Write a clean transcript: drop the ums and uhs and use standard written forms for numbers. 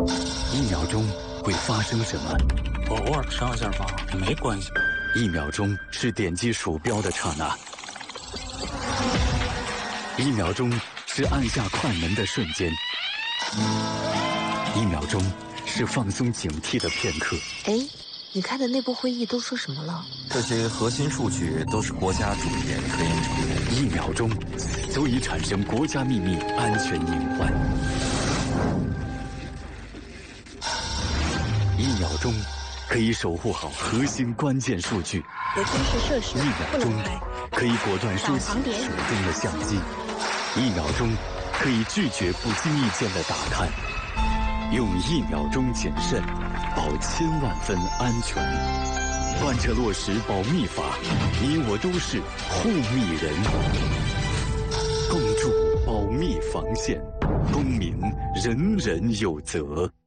1秒钟会发生什么？ 我偶尔上下发没关系。 1秒钟是点击鼠标的刹那，1秒钟是按下快门的瞬间，1秒钟是放松警惕的片刻。 哎，你开的内部会议都说什么了？ 这些核心数据都是国家重点科研成果。 1秒钟足以产生国家秘密安全隐患。1秒钟可以守护好核心关键数据。 有军事设施 1秒钟可以果断收起手中的相机。1秒钟可以拒绝不经意间的打探。用1秒钟谨慎，保千万分安全。贯彻落实保密法，你我都是护密人。共筑保密防线，公民人人有责。